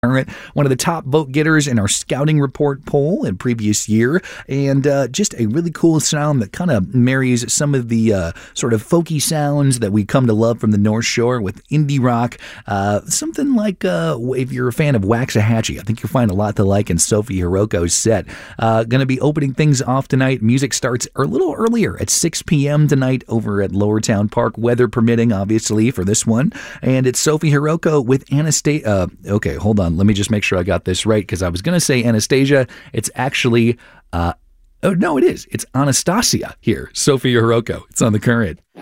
one of the top vote getters in our scouting report poll in previous year, and just a really cool sound that kind of marries some of the sort of folky sounds that we come to love from the North Shore with indie rock. Something like if you're a fan of Waxahachie, I think you'll find a lot to like in Sophie Hiroko's set. Going to be opening things off tonight. Music starts a little earlier at 6 p.m. tonight over at Lowertown Park, weather permitting, obviously, for this one. And it's Sophie Hiroko with Anastasia. Okay, hold on. Let me just make sure I got this right, because I was going to say Anastasia. It's actually, oh, no, it is. It's Anastasia here. Sophie Hiroko. It's on The Current.